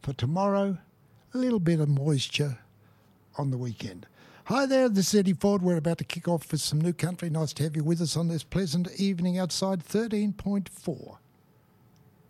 For tomorrow, a little bit of moisture on the weekend. Hi there, this is Eddie Ford. We're about to kick off with some new country. Nice to have you with us on this pleasant evening outside 13.4.